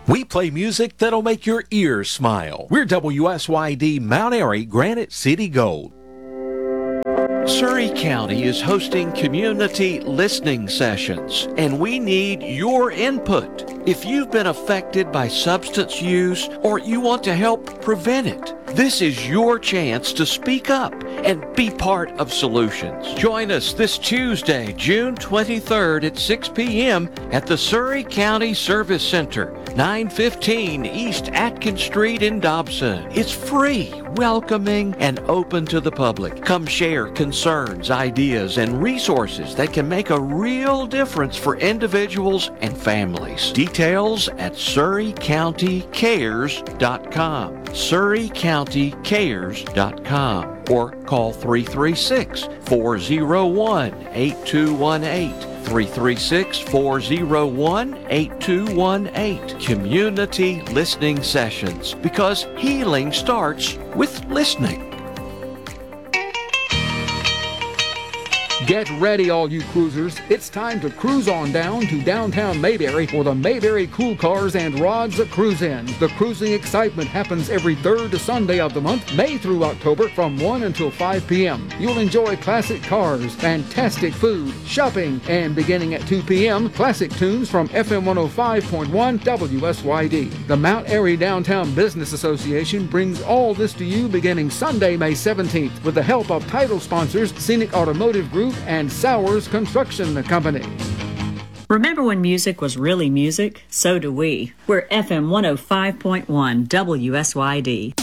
We play music that'll make your ears smile. We're WSYD Mount Airy Granite City Gold. Surry County is hosting community listening sessions, and we need your input. If you've been affected by substance use or you want to help prevent it, this is your chance to speak up and be part of solutions. Join us this Tuesday, June 23rd at 6 p.m. at the Surry County Service Center, 915 East Atkins Street in Dobson. It's free, welcoming, and open to the public. Come share concerns, ideas, and resources that can make a real difference for individuals and families. Details at surrycountycares.com. surrycountycares.com or call 336-401-8218. 336-401-8218. Community listening sessions, because healing starts with listening. Get ready, all you cruisers. It's time to cruise on down to downtown Mayberry for the Mayberry Cool Cars and Rods Cruise In. The cruising excitement happens every third Sunday of the month, May through October, from 1 until 5 p.m. You'll enjoy classic cars, fantastic food, shopping, and beginning at 2 p.m., classic tunes from FM 105.1 WSYD. The Mount Airy Downtown Business Association brings all this to you beginning Sunday, May 17th, with the help of title sponsors Scenic Automotive Group and Sowers Construction Company. Remember when music was really music? So do we. We're FM 105.1 WSYD.